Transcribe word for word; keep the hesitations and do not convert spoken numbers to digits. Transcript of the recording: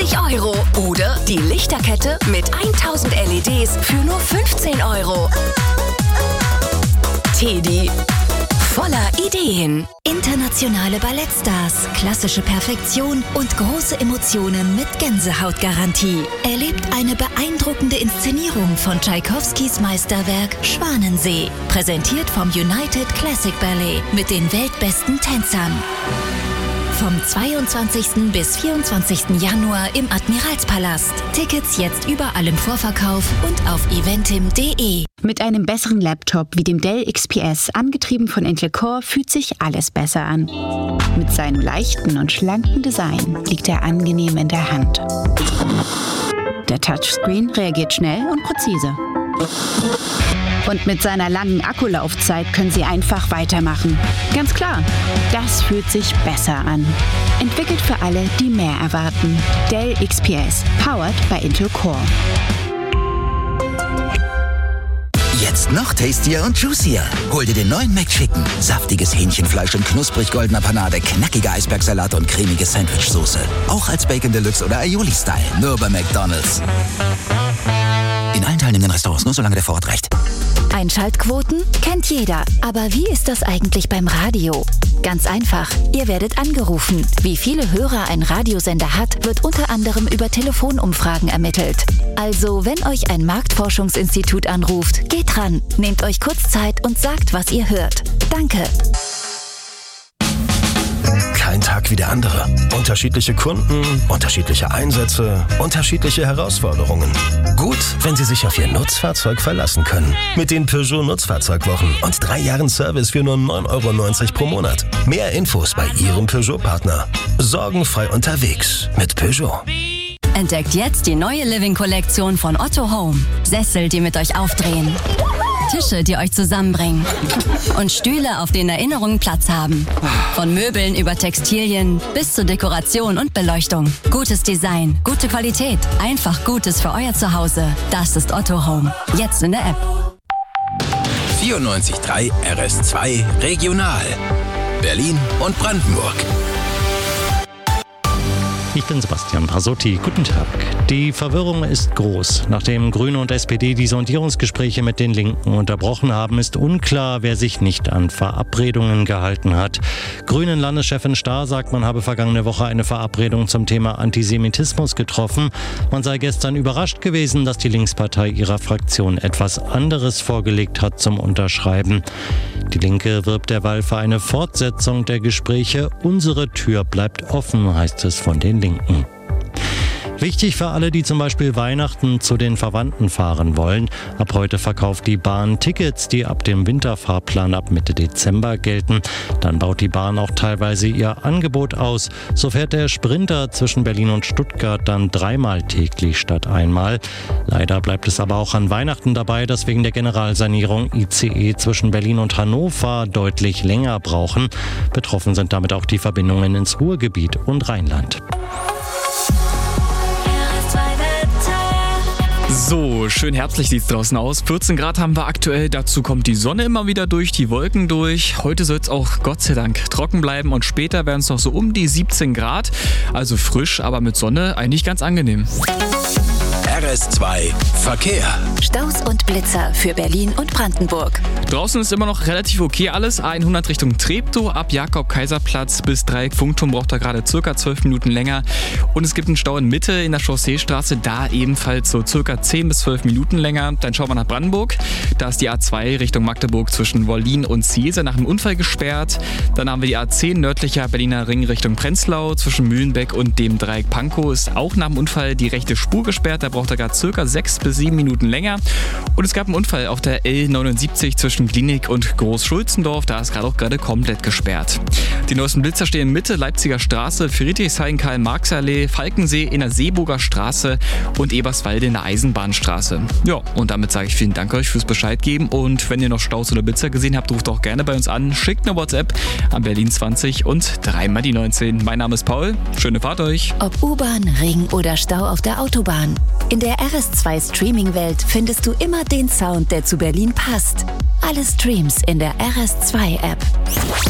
neunzig Euro. Oder die Lichterkette mit tausend L E Ds für nur fünfzehn Euro. Teddy. Voller Ideen. Internationale Ballettstars, klassische Perfektion und große Emotionen mit Gänsehautgarantie. Erlebt eine beeindruckende Inszenierung von Tschaikowskis Meisterwerk Schwanensee. Präsentiert vom United Classic Ballet mit den weltbesten Tänzern. Vom zweiundzwanzigsten bis vierundzwanzigsten Januar im Admiralspalast. Tickets jetzt überall im Vorverkauf und auf eventim punkt de. Mit einem besseren Laptop wie dem Dell X P S, angetrieben von Intel Core, fühlt sich alles besser an. Mit seinem leichten und schlanken Design liegt er angenehm in der Hand. Der Touchscreen reagiert schnell und präzise. Und mit seiner langen Akkulaufzeit können Sie einfach weitermachen. Ganz klar, das fühlt sich besser an. Entwickelt für alle, die mehr erwarten. Dell X P S, powered by Intel Core. Jetzt noch tastier und juicier. Hol dir den neuen McChicken. Saftiges Hähnchenfleisch in knusprig goldener Panade, knackige Eisbergsalat und cremige Sandwichsoße. Auch als Bacon Deluxe oder Aioli-Style. Nur bei McDonald's. In allen teilnehmenden Restaurants, nur solange der Vorrat reicht. Einschaltquoten kennt jeder. Aber wie ist das eigentlich beim Radio? Ganz einfach. Ihr werdet angerufen. Wie viele Hörer ein Radiosender hat, wird unter anderem über Telefonumfragen ermittelt. Also, wenn euch ein Marktforschungsinstitut anruft, geht dran, nehmt euch kurz Zeit und sagt, was ihr hört. Danke. Kein Tag wie der andere. Unterschiedliche Kunden, unterschiedliche Einsätze, unterschiedliche Herausforderungen. Gut, wenn Sie sich auf Ihr Nutzfahrzeug verlassen können. Mit den Peugeot Nutzfahrzeugwochen und drei Jahren Service für nur neun Euro neunzig pro Monat. Mehr Infos bei Ihrem Peugeot-Partner. Sorgenfrei unterwegs mit Peugeot. Entdeckt jetzt die neue Living-Kollektion von Otto Home. Sessel, die mit euch aufdrehen. Tische, die euch zusammenbringen. Und Stühle, auf denen Erinnerungen Platz haben. Von Möbeln über Textilien bis zur Dekoration und Beleuchtung. Gutes Design, gute Qualität. Einfach Gutes für euer Zuhause. Das ist Otto Home. Jetzt in der App. vierundneunzig Komma drei R S zwei Regional. Berlin und Brandenburg. Ich bin Sebastian Pasotti. Guten Tag. Die Verwirrung ist groß. Nachdem Grüne und S P D die Sondierungsgespräche mit den Linken unterbrochen haben, ist unklar, wer sich nicht an Verabredungen gehalten hat. Grünen Landeschefin Stahr sagt, man habe vergangene Woche eine Verabredung zum Thema Antisemitismus getroffen. Man sei gestern überrascht gewesen, dass die Linkspartei ihrer Fraktion etwas anderes vorgelegt hat zum Unterschreiben. Die Linke wirbt derweil für eine Fortsetzung der Gespräche. Unsere Tür bleibt offen, heißt es von den Linken. Wichtig für alle, die zum Beispiel Weihnachten zu den Verwandten fahren wollen. Ab heute verkauft die Bahn Tickets, die ab dem Winterfahrplan ab Mitte Dezember gelten. Dann baut die Bahn auch teilweise ihr Angebot aus. So fährt der Sprinter zwischen Berlin und Stuttgart dann dreimal täglich statt einmal. Leider bleibt es aber auch an Weihnachten dabei, dass wegen der Generalsanierung I C E zwischen Berlin und Hannover deutlich länger brauchen. Betroffen sind damit auch die Verbindungen ins Ruhrgebiet und Rheinland. So, schön herbstlich sieht es draußen aus. vierzehn Grad haben wir aktuell, dazu kommt die Sonne immer wieder durch, die Wolken durch. Heute soll es auch Gott sei Dank trocken bleiben und später werden es noch so um die siebzehn Grad. Also frisch, aber mit Sonne eigentlich ganz angenehm. R S zwei Verkehr. Staus und Blitzer für Berlin und Brandenburg. Draußen ist immer noch relativ okay alles. A hundert Richtung Treptow, ab Jakob-Kaiser-Platz bis Dreieck Funkturm braucht er gerade circa zwölf Minuten länger. Und es gibt einen Stau in Mitte in der Chausseestraße, da ebenfalls so circa zehn bis zwölf Minuten länger. Dann schauen wir nach Brandenburg. Da ist die A zwei Richtung Magdeburg zwischen Wollin und Seese nach einem Unfall gesperrt. Dann haben wir die A zehn nördlicher Berliner Ring Richtung Prenzlau zwischen Mühlenbeck und dem Dreieck Pankow. Ist auch nach dem Unfall die rechte Spur gesperrt. Da braucht er gerade circa sechs bis sieben Minuten länger. Und es gab einen Unfall auf der L neunundsiebzig zwischen Klinik und Groß-Schulzendorf. Da ist gerade auch gerade komplett gesperrt. Die neuesten Blitzer stehen in Mitte, Leipziger Straße, Friedrichshain, Karl-Marx-Allee, Falkensee in der Seeburger Straße und Eberswalde in der Eisenbahnstraße. Ja, und damit sage ich vielen Dank euch fürs Bescheid geben. Und wenn ihr noch Staus oder Blitzer gesehen habt, ruft auch gerne bei uns an. Schickt eine WhatsApp an Berlin zwanzig und dreimal die neunzehn. Mein Name ist Paul. Schöne Fahrt euch. Ob U-Bahn, Ring oder Stau auf der Autobahn. In der R S zwei Streaming-Welt findest du immer den Sound, der zu Berlin passt. Alle Streams in der R S zwei App.